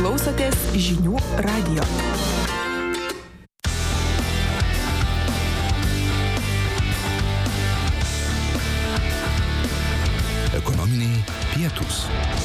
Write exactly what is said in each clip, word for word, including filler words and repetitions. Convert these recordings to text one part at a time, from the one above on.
Klausotės žinių radijo. Ekonominiai pietūs.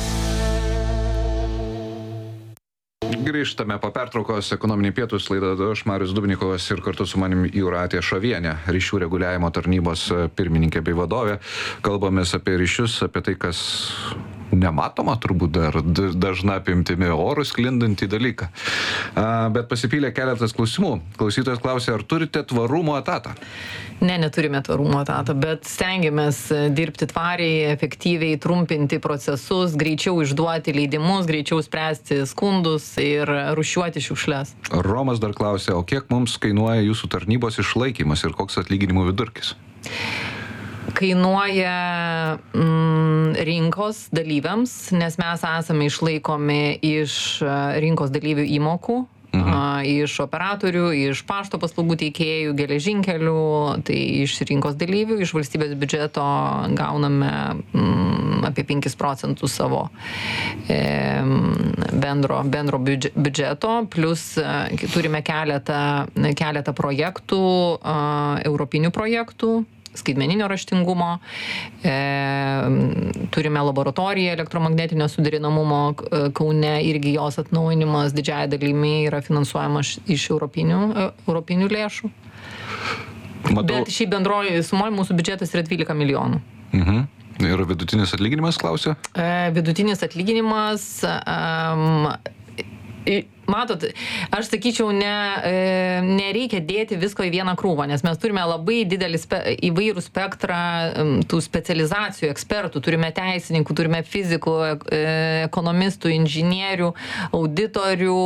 Grįžtame po pertraukos ekonominiai pietūs, laidą aš Marius Dubnikovas ir kartu su manim Jūratė Šovienė, ryšių reguliavimo tarnybos pirmininkė bei vadovė. Kalbamės apie ryšius, apie tai, kas nematoma turbūt dar dažna apimtimi orų sklindantį dalyką. Bet pasipylė keletas klausimų. Klausytojas klausė, ar turite tvarumo etatą? Ne, neturime tvarumo etatą, bet stengiamės dirbti tvariai, efektyviai, trumpinti procesus, greičiau išduoti leidimus, greičiau spręsti skundus ir rūšiuoti šiukšles. Romas dar klausė, o kiek mums kainuoja jūsų tarnybos išlaikymas ir koks atlyginimų vidurkis? Kainuoja mm, rinkos dalyviams, nes mes esame išlaikomi iš rinkos dalyvių įmokų, mhm. a, iš operatorių, iš pašto paslaugų teikėjų, geležinkelių, tai iš rinkos dalyvių, iš valstybės biudžeto gauname mm, apie penkis procentus savo e, bendro, bendro biudžeto, plus e, turime keletą, keletą projektų, e, europinių projektų, skaitmeninio raštingumo, e, turime laboratoriją elektromagnetinio suderinamumo Kaune, irgi jos atnaujinimas didžiąja dalimi yra finansuojamas iš europinių, europinių lėšų. Matau. Bet šį bendroji sumoji mūsų biudžetas yra dvylika milijonų. Mhm. Ir vidutinis atlyginimas klausė? E, vidutinis atlyginimas... Um, Matot, aš sakyčiau, ne, nereikia dėti visko į vieną krūvą, nes mes turime labai didelį spe, įvairų spektrą tų specializacijų, ekspertų, turime teisininkų, turime fizikų, ekonomistų, inžinierių, auditorių.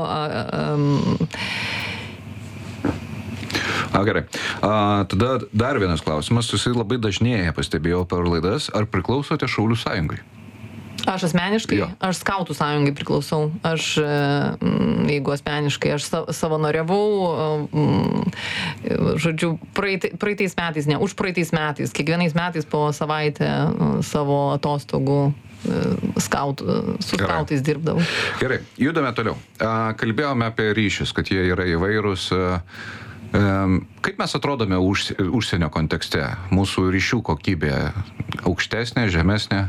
A, gerai. A, tada dar vienas klausimas, jisai labai dažnėja, pastebėjau per laidas, ar priklausote Šaulių sąjungai? Aš asmeniškai, jo. Aš skautų sąjungai priklausau. Aš, jeigu asmeniškai, aš savanoriavau, žodžiu, praeitais metais, ne, už praeitais metais, kiekvienais metais po savaitę savo atostogų skautų, su skautais dirbdavau. Gerai, judame toliau. Kalbėjome apie ryšius, kad jie yra įvairūs. Kaip mes atrodome užsienio kontekste? Mūsų ryšių kokybė aukštesnė, žemesnė?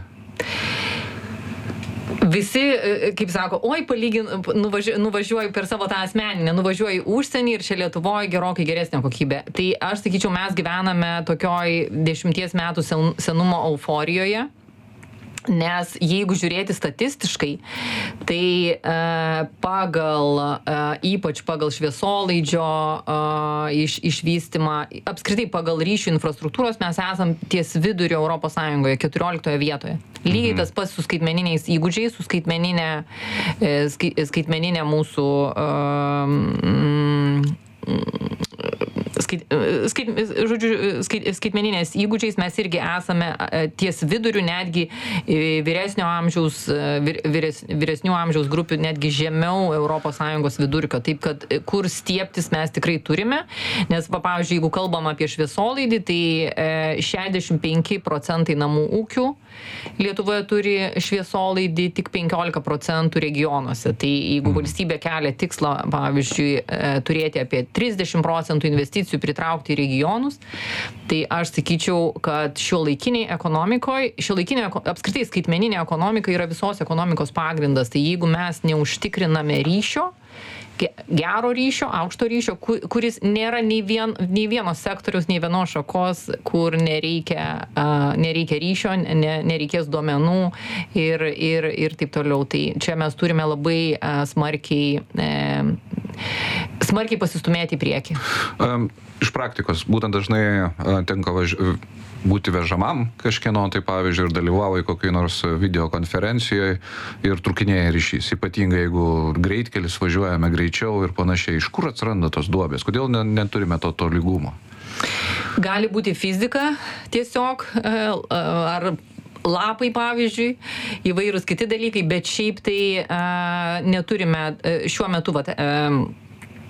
Visi, kaip sako, oi, palygin, nuvažiuoju, nuvažiuoju per savo tą asmeninę, nuvažiuoju į užsienį ir čia Lietuvoje gerokai geresnė kokybė. Tai aš sakyčiau, mes gyvename tokioj dešimties metų senumo euforijoje. Nes jeigu žiūrėti statistiškai, tai e, pagal, e, ypač pagal šviesolaidžio e, iš, išvystymą, apskritai pagal ryšių infrastruktūros, mes esam ties vidurio Europos Sąjungoje, keturioliktoje vietoje. Lygiai tas pats su skaitmeniniais įgūdžiais, su skaitmeninė, e, skaitmeninė mūsų e, Skait, skait, žodžiu, skait, skaitmeninės įgūdžiais mes irgi esame ties viduriu, netgi vyresnio amžiaus, vyres, vyresnių amžiaus grupių, netgi žemiau Europos Sąjungos vidurkio. Taip, kad kur stiebtis mes tikrai turime, nes, va, pavyzdžiui, jeigu kalbam apie šviesolaidį, tai šešiasdešimt penki procentai namų ūkių Lietuvoje turi šviesolaidį, tik penkiolika procentų regionuose. Tai jeigu valstybė kelia tikslą, pavyzdžiui, turėti apie trisdešimt procentų investicijų pritraukti į regionus, tai aš sakyčiau, kad šiuolaikiniai ekonomikoje, šiuolaikinė apskritai skaitmeninė ekonomika yra visos ekonomikos pagrindas. Tai jeigu mes neužtikriname ryšio, gero ryšio, aukšto ryšio, kuris nėra nei, vien, nei vienos sektorius, nei vienos šakos, kur nereikia, uh, nereikia ryšio, ne, nereikės duomenų ir, ir, ir taip toliau. Tai čia mes turime labai uh, smarkiai, uh, smarkiai pasistumėti į priekį. Um, iš praktikos, būtent dažnai uh, tenka važiuoti būti vežamam kažkieno, tai pavyzdžiui, ir dalyvauja kokiai nors videokonferencijoje ir trukinėja ryšys. Ypatingai, jeigu greitkelis važiuojame greičiau ir panašiai. Iš kur atsiranda tos duobės? Kodėl neturime to tolygumo? Gali būti fizika tiesiog, ar lapai, pavyzdžiui, įvairūs kiti dalykai, bet šiaip tai neturime šiuo metu, vat,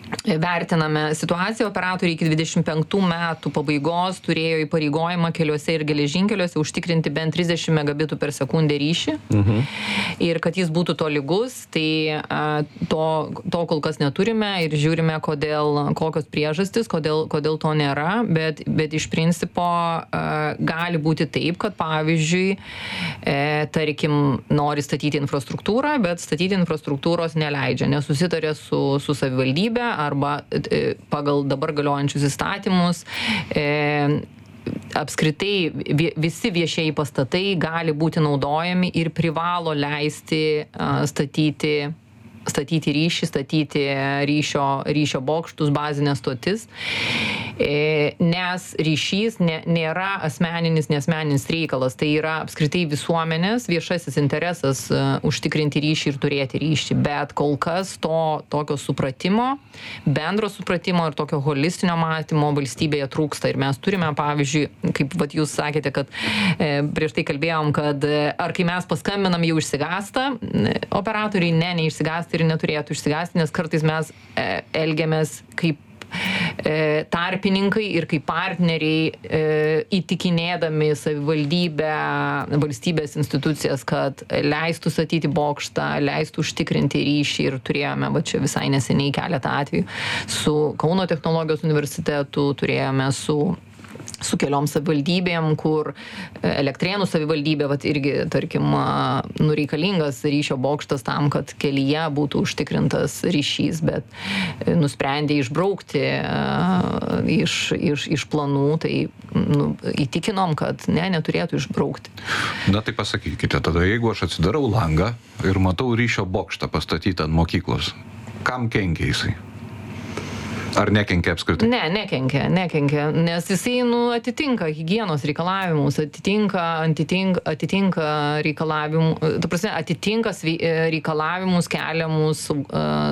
vertiname situaciją, operatoriai iki dvidešimt penktų metų pabaigos turėjo įpareigojimą keliuose ir geležinkeliuose užtikrinti bent trisdešimt megabitų per sekundę ryšį. Mhm. Ir kad jis būtų tolygus, tai to, to kol kas neturime ir žiūrime, kodėl, kokios priežastys, kodėl, kodėl to nėra, bet, bet iš principo gali būti taip, kad pavyzdžiui, tarkim, nori statyti infrastruktūrą, bet statyti infrastruktūros neleidžia, nesusitarė su, su savivaldybė arba pagal dabar galiojančius įstatymus e, apskritai visi viešieji pastatai gali būti naudojami ir privalo leisti statyti statyti ryšį, statyti ryšio, ryšio bokštus, bazinės stotis, nes ryšys ne, nėra asmeninis, nesmeninis reikalas, tai yra apskritai visuomenės viešasis interesas užtikrinti ryšį ir turėti ryšį, bet kol kas to tokio supratimo, bendro supratimo ir tokio holistinio matymo valstybėje trūksta ir mes turime, pavyzdžiui, kaip vat, jūs sakėte, kad e, prieš tai kalbėjom, kad ar kai mes paskambinam jau išsigąsta, operatoriai ne, neišsigąsta ir neturėtų išsigąsti, nes kartais mes e, elgiamės kaip e, tarpininkai ir kaip partneriai e, įtikinėdami savivaldybę, valstybės institucijas, kad leistų statyti bokštą, leistų užtikrinti ryšį ir turėjome, va čia visai neseniai keletą atvejų su Kauno technologijos universitetu, turėjome su su keliom savivaldybėm, kur Elektrėnų savivaldybė, vat irgi, tarkim, nureikalingas ryšio bokštas tam, kad kelyje būtų užtikrintas ryšys, bet nusprendė išbraukti iš, iš, iš planų, tai nu, įtikinom, kad ne, neturėtų išbraukti. Na tai pasakykite, tada jeigu aš atsidarau langą ir matau ryšio bokštą pastatytą ant mokyklos, kam kenkia jisai? Ar nekenkia apskritai? Ne, nekenkia, nekenkia, nes jisai nu, atitinka higienos reikalavimus, atitinka, atitinka, atitinka reikalavimus, ta prasme, atitinka reikalavimus keliamus uh,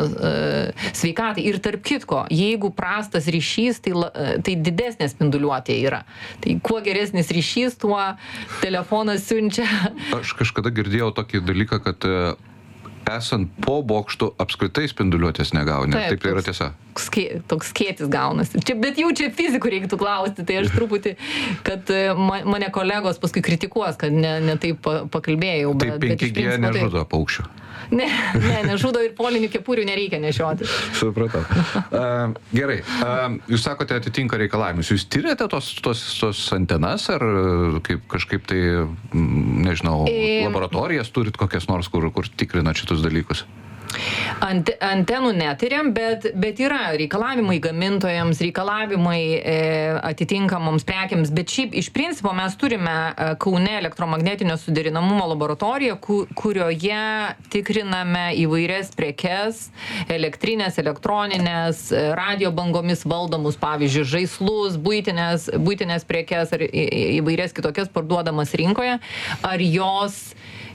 uh, sveikatai. Ir tarp kitko, jeigu prastas ryšys, tai, tai didesnė spinduliuotė yra. Tai kuo geresnis ryšys, tuo telefonas siunčia. Aš kažkada girdėjau tokį dalyką, kad esant po bokštų apskritai spinduliuotės negauni. Taip, taip tai yra tiesa. Skė, toks skėtis gaunasi. Čia, bet jau čia fizikų reiktų klausti, tai aš truputį, kad mane kolegos paskui kritikuos, kad ne, ne taip pakalbėjau. Tai penki G nežudo paukščių. Ne, ne, nežudo ir polinių kepurių nereikia nešioti. Supratau. Uh, gerai, uh, jūs sakote atitinka reikalavimus. Jūs tyrėte tos, tos, tos antenas ar kaip, kažkaip tai, nežinau, e... laboratorijas turit kokias nors, kur, kur tikrinat šitus dalykus? Ant, antenų netyriam, bet, bet yra reikalavimai gamintojams, reikalavimai e, atitinkamoms prekiams, bet šiaip iš principo mes turime Kaune elektromagnetinio suderinamumo laboratoriją, ku, kurioje tikriname įvairias prekes, elektrinės, elektroninės, radio bangomis valdomus, pavyzdžiui, žaislus, buitinės, buitinės prekes ar į, įvairias kitokias parduodamas rinkoje, ar jos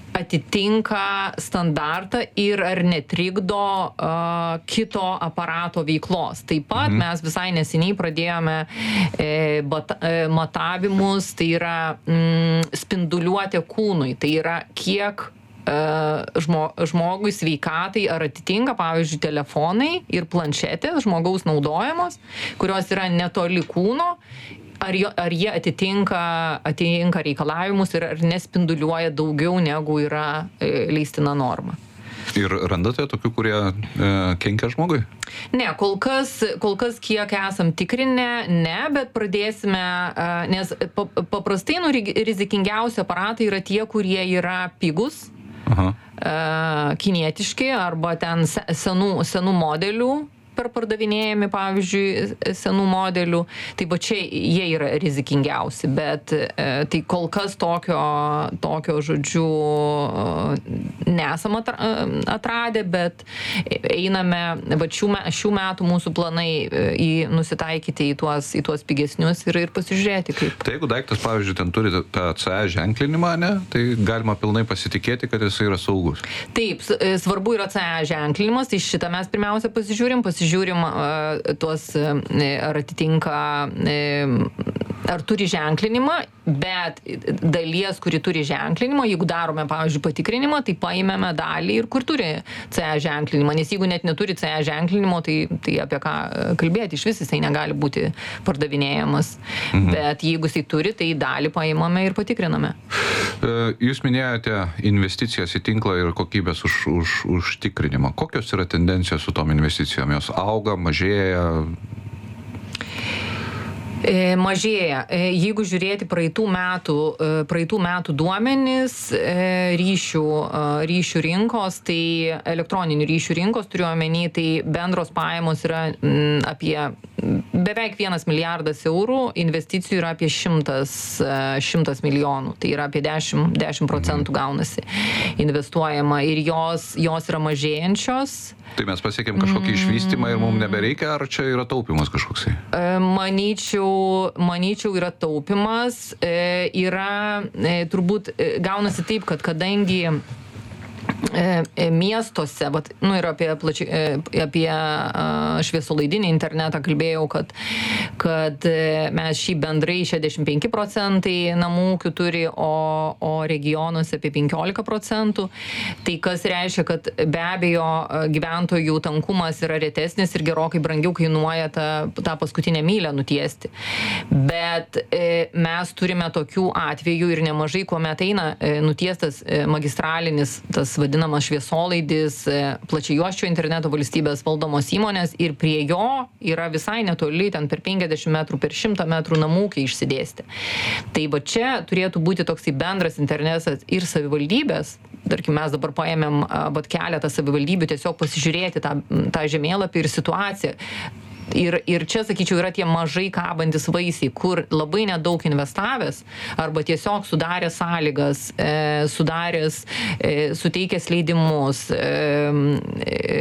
atitinka standartą ir ar netrikdo uh, kito aparato veiklos. Taip pat mhm. mes visai neseniai pradėjome e, bat, e, matavimus, tai yra mm, spinduliuotė kūnui, tai yra kiek Žmo, žmogui sveikatai ar atitinka, pavyzdžiui, telefonai ir planšetės žmogaus naudojamos, kurios yra netoli kūno, ar, jo, ar jie atitinka, atitinka reikalavimus ir ar nespinduliuoja daugiau negu yra leistina norma. Ir randate tokių, kurie e, kenkia žmogui? Ne, kol kas, kol kas kiek esam tikrinę, ne, bet pradėsime, e, nes paprastai nu, rizikingiausi aparatai yra tie, kurie yra pigus, Aha. kinietiški arba ten senų, senų modelių per pardavinėjami, pavyzdžiui, senų modelių, tai va čia jie yra rizikingiausi, bet e, tai kol kas tokio, tokio žodžiu, nesam atradę, bet einame, va šių, šių metų mūsų planai į, nusitaikyti į tuos, į tuos pigesnius ir, ir pasižiūrėti, kaip. Tai jeigu daiktas, pavyzdžiui, ten turi tą C E ženklinimą, ne, tai galima pilnai pasitikėti, kad jis yra saugus. Taip, svarbu yra C E ženklinimas, tai šitą mes pirmiausia pasižiūrim, pasižiūrim žiūrim tuos, ar atitinka ar turi ženklinimą, bet dalies, kuri turi ženklinimą, jeigu darome, pavyzdžiui, patikrinimą, tai paimame dalį ir kur turi C E ženklinimą, nes jeigu net neturi C E ženklinimo, tai, tai apie ką kalbėti, iš vis jisai negali būti pardavinėjamas. Mhm. Bet jeigu jisai turi, tai dalį paimame ir patikriname. Jūs minėjote investicijas į tinklą ir kokybės už, už, užtikrinimą. Kokios yra tendencijos su tom investicijom? Jos auga, mažėja? Mažėja. Jeigu žiūrėti praeitų metų, praeitų metų duomenis ryšių, ryšių rinkos, tai elektroninių ryšių rinkos turiu omeny, tai bendros pajamos yra apie beveik vienas milijardas eurų, investicijų yra apie šimtas, šimtas milijonų, tai yra apie dešimt, dešimt procentų gaunasi investuojama ir jos, jos yra mažėjančios. Tai mes pasiekėm kažkokį išvystymą ir mums nebereikia, ar čia yra taupimas kažkoksai? Manyčiau, manyčiau yra taupimas, yra turbūt gaunasi taip, kad kadangi miestuose, bet, nu, ir apie, plači, apie šviesolaidinį internetą kalbėjau, kad, kad mes šį bendrai šešiasdešimt penki procentai namų ūkių turi, o, o regionuose apie penkiolika procentų. Tai kas reiškia, kad be abejo gyventojų tankumas yra retesnis ir gerokai brangiau kainuoja tą, tą paskutinę mylę nutiesti. Bet e, mes turime tokių atvejų ir nemažai, kuomet eina e, nutiestas e, magistralinis tas vadinamas šviesolaidis, plačiajuosčio interneto valstybės valdomos įmonės ir prie jo yra visai netoli, ten per penkiasdešimt metrų, per šimtą metrų namūkiai išsidėsti. Tai va čia turėtų būti toksai bendras internetas ir savivaldybės. Tarkim, mes dabar paėmėm vat keletą savivaldybių tiesiog pasižiūrėti tą, tą žemėlapį ir situaciją. Ir, ir čia, sakyčiau, yra tie mažai kabantis vaisiai, kur labai nedaug investavęs arba tiesiog sudaręs sąlygas, e, sudaręs, e, suteikęs leidimus, e,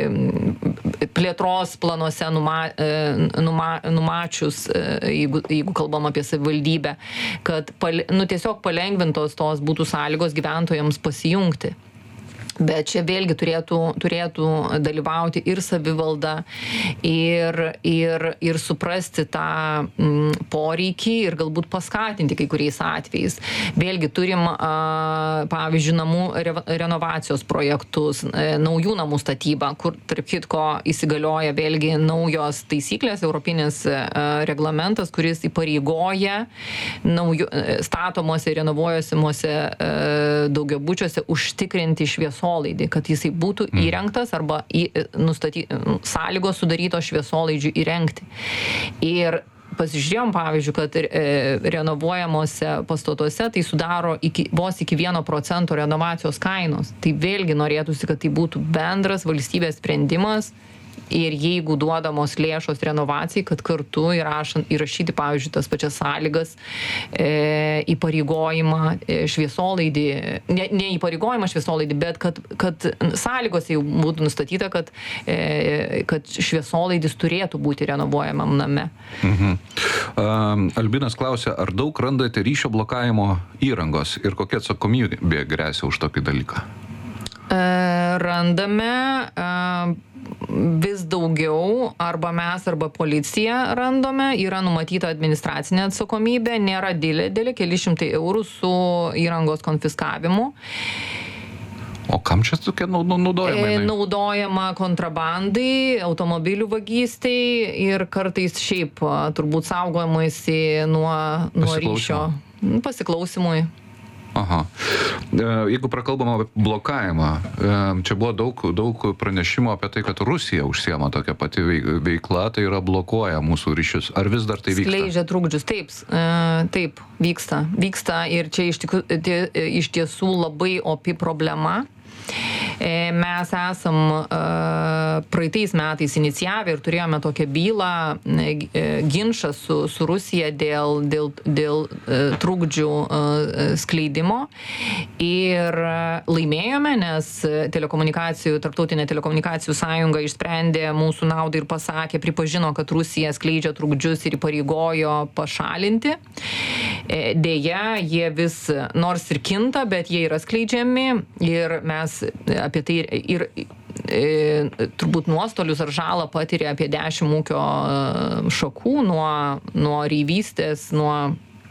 e, plėtros planuose numa, e, numa, numačius, e, jeigu, jeigu kalbam apie savivaldybę, kad pal, nu, tiesiog palengvintos tos būtų sąlygos gyventojams pasijungti. Bet čia vėlgi turėtų, turėtų dalyvauti ir savivalda, ir, ir, ir suprasti tą m, poreikį ir galbūt paskatinti kai kuriais atvejais. Vėlgi turim, a, pavyzdžiui, namų re, renovacijos projektus, a, naujų namų statybą, kur, tarp kitko, įsigalioja vėlgi naujos taisyklės, europinis a, reglamentas, kuris įpareigoja naujų, statomuose ir renovuojasimuose daugiabučiuose užtikrinti šviesos šviesolaidį, kad jisai būtų įrengtas arba į, nustaty, sąlygos sudarytos šviesolaidžių įrengti. Ir pasižiūrėjom, pavyzdžiui, kad e, renovuojamuose pastatuose tai sudaro iki, vos iki vieno procento renovacijos kainos. Tai vėlgi norėtųsi, kad tai būtų bendras valstybės sprendimas. Ir jeigu duodamos lėšos renovacijai, kad kartu įrašant, įrašyti, pavyzdžiui, tas pačias sąlygas, e, įpareigojimą e, šviesolaidį, ne, ne įpareigojimą šviesolaidį, bet kad, kad sąlygos jau būtų nustatyta, kad, e, kad šviesolaidis turėtų būti renovuojamam name. Mhm. Um, Albinas klausė, ar daug randate ryšio blokavimo įrangos ir kokia atsakomybė gresia už tokį dalyką? E, randame... E, vis daugiau, arba mes, arba policija randome, yra numatyta administracinė atsakomybė, nėra didelė, keli šimtai eurų su įrangos konfiskavimu. O kam čia tokia naudojama? E, naudojama kontrabandai, automobilių vagystai ir kartais šiaip turbūt saugojimuisi nuo, nuo ryšio. Pasiklausimui. Aha. Jeigu prakalbam apie blokavimą, čia buvo daug, daug pranešimų apie tai, kad Rusija užsiema tokia pati veikla, tai yra blokuoja mūsų ryšius. Ar vis dar tai vyksta? Skleidžia trukdžius, taip, taip, vyksta. Vyksta ir čia iš, tikrų, iš tiesų labai opi problema. Mes esam praeitais metais inicijavę ir turėjome tokią bylą, ginčą su, su Rusija dėl, dėl, dėl trukdžių skleidimo ir laimėjome, nes telekomunikacijų, Tarptautinė telekomunikacijų sąjunga išsprendė mūsų naudą ir pasakė, pripažino, kad Rusija skleidžia trukdžius ir įpareigojo pašalinti. Deja, jie vis nors ir kinta, bet jie yra skleidžiami ir mes apie tai ir, ir e, turbūt nuostolius ar žalą patiria apie dešimt ūkio šakų nuo, nuo reivystės, nuo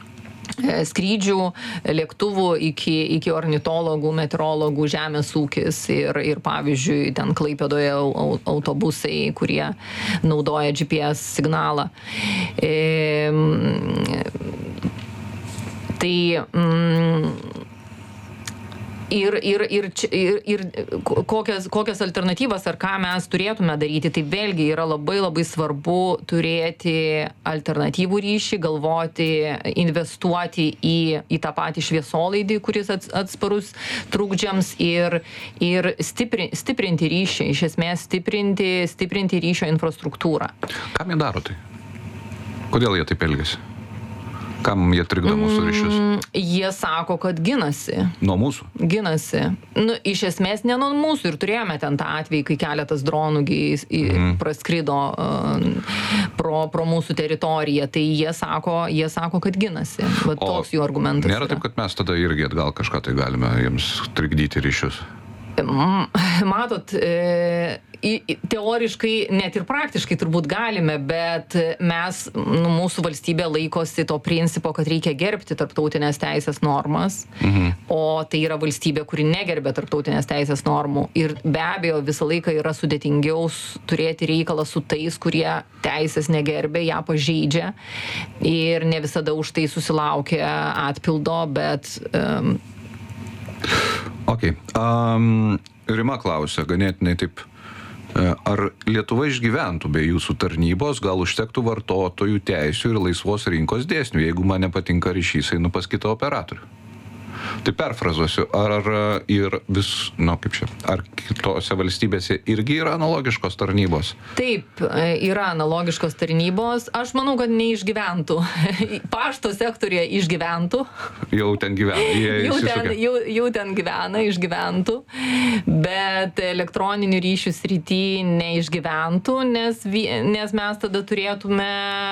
skrydžių, lėktuvų iki, iki ornitologų, meteorologų, žemės ūkis ir, ir pavyzdžiui, ten Klaipėdoje autobusai, kurie naudoja G P S signalą. E, tai mm, Ir, ir, ir, ir, ir kokias, kokias alternatyvas ar ką mes turėtume daryti, tai vėlgi yra labai labai svarbu turėti alternatyvų ryšį, galvoti, investuoti į, į tą patį šviesolaidį, kuris atsparus trukdžiams ir, ir stipri, stiprinti ryšį, iš esmės stiprinti, stiprinti ryšio infrastruktūrą. Kam jie daro tai? Kodėl jie taip elgiasi? Kam jie trikdo mūsų ryšius? Mm, jie sako, kad ginasi. Nuo mūsų? Ginasi. Nu, iš esmės ne nuo mūsų. Ir turėjome ten tą atvejį, kai keletas dronų mm. praskrido uh, pro, pro mūsų teritoriją. Tai jie sako, jie sako kad ginasi. Bet toks jų argumentas. Nėra taip, kad mes tada irgi atgal kažką tai galime jiems trikdyti ryšius? Matot, e, teoriškai, net ir praktiškai turbūt galime, bet mes, nu, mūsų valstybė laikosi to principo, kad reikia gerbti tarptautinės teisės normas, mhm. o tai yra valstybė, kuri negerbė tarptautinės teisės normų. Ir be abejo, visą laiką yra sudėtingiau turėti reikalą su tais, kurie teisės negerbė, ją pažeidžia ir ne visada už tai susilaukia atpildo, bet... Um, Ok. Um, Rima klausia, ganėtinai taip, ar Lietuva išgyventų be jūsų tarnybos, gal užtektų vartotojų teisių ir laisvos rinkos dėsnių, jeigu man nepatinka ryšys, einu pas kitą operatorių. Tai perfrazuosiu, ar, ar ir vis, nu kaip čia, ar kitose valstybėse irgi yra analogiškos tarnybos? Taip, yra analogiškos tarnybos. Aš manau, kad neišgyventų. Pašto sektorija išgyventų. Jau ten gyvena. Jau ten, jau, jau ten gyvena, išgyventų. Bet elektroninių ryšių srity neišgyventų, nes, nes mes tada turėtume...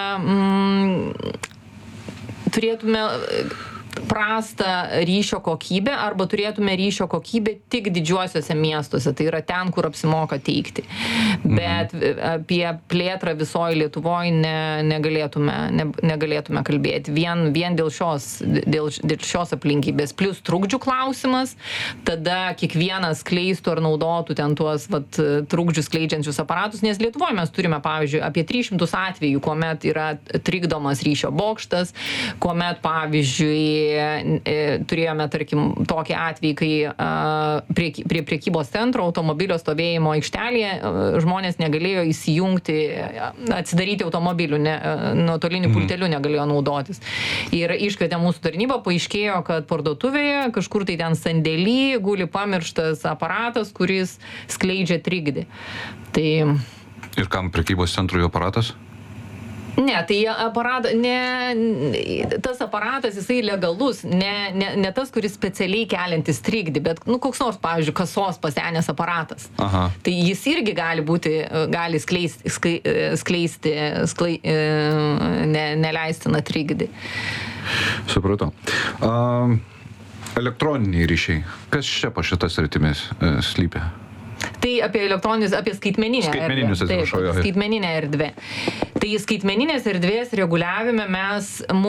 Mm, turėtume... prastą ryšio kokybę arba turėtume ryšio kokybę tik didžiuosiuose miestuose, tai yra ten, kur apsimoka teikti. Bet apie plėtrą visoje Lietuvoje ne, negalėtume, ne, negalėtume kalbėti. Vien, vien dėl, šios, dėl, dėl šios aplinkybės. Plus trukdžių klausimas, tada kiekvienas skleistų ar naudotų ten tuos vat, trukdžius skleidžiančius aparatus, nes Lietuvoje mes turime, pavyzdžiui, apie tris šimtus atvejų, kuomet yra trikdomas ryšio bokštas, kuomet, pavyzdžiui, turėjome, tarkim, tokį atvejį, kai prie, prie prekybos centro automobilio stovėjimo aikštelėje žmonės negalėjo įsijungti, atsidaryti automobilių, ne, nuotoliniu pulteliu negalėjo naudotis. Ir iškvietė mūsų tarnybą, paaiškėjo, kad parduotuvėje kažkur tai ten sandėly guli pamirštas aparatas, kuris skleidžia trikdį. Tai... Ir kam prekybos centrui aparatas? Ne, tai aparat, ne, tas aparatas, jisai legalus, ne, ne, ne tas, kuris specialiai keliantis trikdį, bet, nu, koks nors, pavyzdžiui, kasos pasenęs aparatas. Aha. Tai jis irgi gali būti, gali skleisti, skleisti sklei, ne, neleistiną trikdį. Supratau. Um, elektroniniai ryšiai. Kas čia po šitas rytimis uh, slypia? Tai apie elektroninius, apie skaitmeninę Skaitmeninius, erdvę. Taip, skaitmeninę erdvę. Tai skaitmeninės erdvės reguliavime mes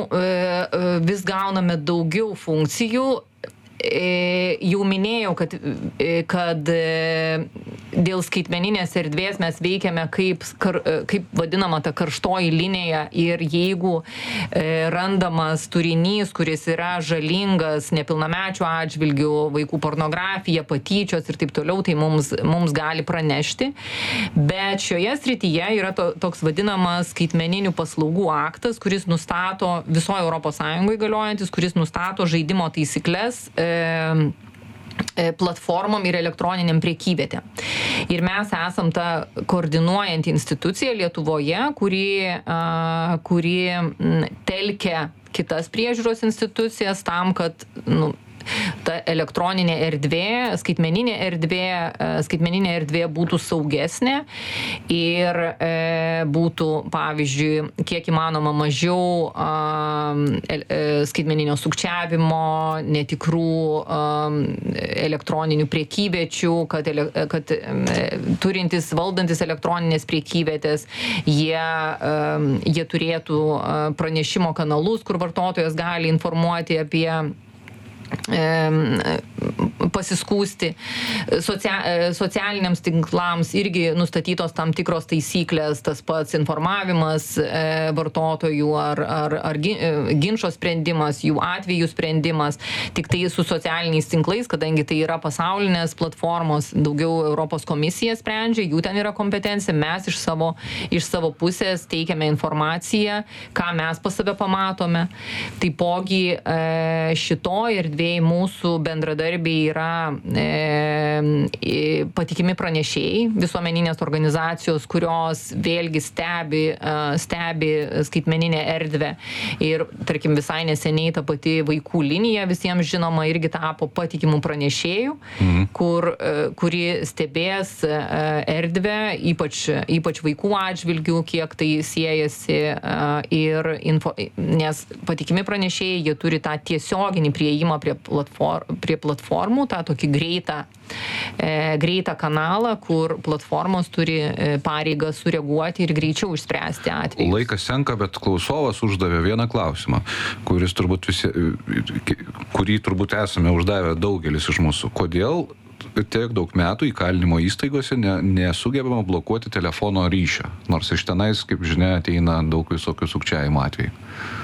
vis gauname daugiau funkcijų. Jau minėjau, kad, kad dėl skaitmeninės erdvės mes veikiame kaip, kaip vadinama ta karštoji linija ir jeigu randamas turinys, kuris yra žalingas nepilnamečių atžvilgių, vaikų pornografija, patyčios ir taip toliau, tai mums, mums gali pranešti. Bet šioje srityje yra to, toks vadinamas skaitmeninių paslaugų aktas, kuris nustato visoje Europos Sąjungoje galiojantis, kuris nustato žaidimo taisyklės platformom ir elektroniniam prekyvietėm. Ir mes esam ta koordinuojanti institucija Lietuvoje, kuri, kuri telkia kitas priežiūros institucijas tam, kad nu, ta elektroninė erdvė, skaitmeninė erdvė, skaitmeninė erdvė būtų saugesnė ir e, būtų, pavyzdžiui, kiek įmanoma mažiau e, skaitmeninio sukčiavimo, netikrų e, elektroninių priekyviečių, kad, ele, kad e, turintis, valdantis elektroninės priekyvietės, jie, e, jie turėtų pranešimo kanalus, kur vartotojas gali informuoti apie pasiskųsti. Socia, socialiniams tinklams irgi nustatytos tam tikros taisyklės, tas pats informavimas vartotojų ar, ar, ar ginčo sprendimas, jų atvejų sprendimas, tik tai su socialiniais tinklais, kadangi tai yra pasaulinės platformos, daugiau Europos komisija sprendžia, jų ten yra kompetencija, mes iš savo, iš savo pusės teikiame informaciją, ką mes pas save pamatome. Taipogi šitoj erdvėje mūsų bendradarbiai yra e, patikimi pranešėjai, visuomeninės organizacijos, kurios vėlgi stebi, stebi skaitmeninę erdvę. Ir, tarkim, visai neseniai ta pati vaikų linija visiems žinoma irgi tapo patikimų pranešėjų, mhm. kur, kuri stebės erdvę, ypač, ypač vaikų atžvilgių, kiek tai siejasi ir info, nes patikimi pranešėjai, jie turi tą tiesioginį prieimą prie platform, prie platformų, tą tokį greitą, e, greitą kanalą, kur platformos turi pareigą sureaguoti ir greičiau išspręsti atvejus. Laikas senka, bet klausovas uždavė vieną klausimą, kuris turbūt visi, kurį turbūt esame uždavę daugelis iš mūsų. Kodėl tiek daug metų įkalinimo įstaigose ne, nesugebama blokuoti telefono ryšio, nors iš tenais, kaip žinia, ateina daug visokių sukčiavimo atvejų?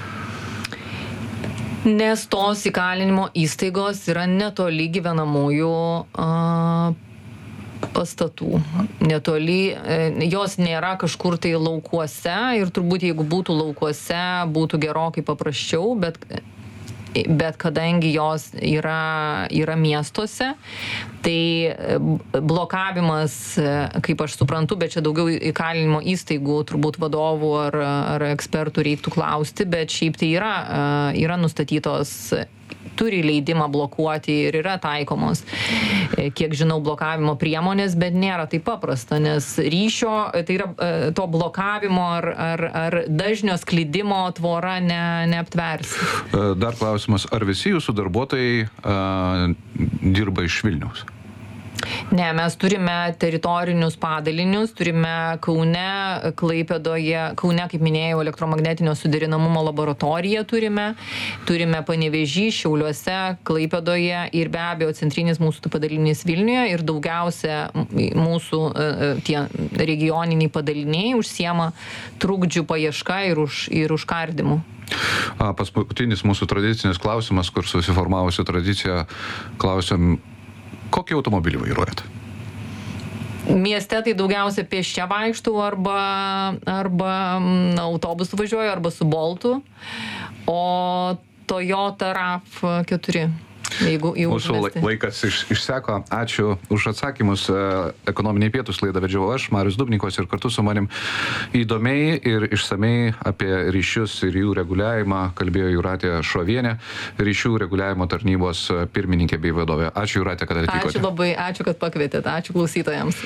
Nes tos įkalinimo įstaigos yra netoli gyvenamųjų a, pastatų. Netoli, jos nėra kažkur tai laukuose ir turbūt jeigu būtų laukuose, būtų gerokai paprasčiau, bet bet kadangi jos yra, yra miestuose, tai blokavimas, kaip aš suprantu, bet čia daugiau įkalinimo įstaigų, turbūt vadovų ar, ar ekspertų reiktų klausti, bet šiaip tai yra, yra nustatytos, turi leidimą blokuoti ir yra taikomos, kiek žinau, blokavimo priemonės, bet nėra taip paprasta, nes ryšio, tai yra to blokavimo ar, ar, ar dažnio sklidimo tvora ne, neaptvers. Dar klausimas, ar visi jūsų darbuotojai a, dirba iš Vilniaus? Ne, mes turime teritorinius padalinius, turime Kaune, Klaipėdoje, Kaune, kaip minėjau, elektromagnetinio suderinamumo laboratoriją turime, turime Panevėžy, Šiauliuose, Klaipėdoje ir be abejo centrinis mūsų padalinys Vilniuje ir daugiausia mūsų tie regioniniai padaliniai užsiema trukdžių paieška ir, už, ir užkardimu. Paskutinis mūsų tradicinis klausimas, kur susiformavusi tradicija, klausiam, kokį automobilį vairuojat? Mieste tai daugiausia pėsčia vaikštų arba, arba autobusų važiuoju, arba su Boltu, o Toyota RAV keturi. Jeigu jau mūsų užmesti. Laikas iš, išseko. Ačiū už atsakymus. Ekonominiai pietus laidą vedžiau aš, Marius Dubnikovas, ir kartu su manim įdomiai ir išsamei apie ryšius ir jų reguliavimą kalbėjo Jūratė Šovienė, ryšių reguliavimo tarnybos pirmininkė bei vadovė. Ačiū, Jūratė, kad atvykote. Ačiū labai, ačiū, kad pakvietėte. Ačiū klausytojams.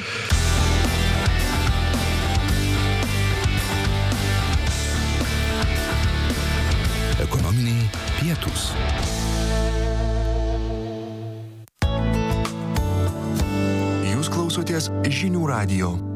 Ekonominiai pietūs. Jūs klausotės Žinių radijo.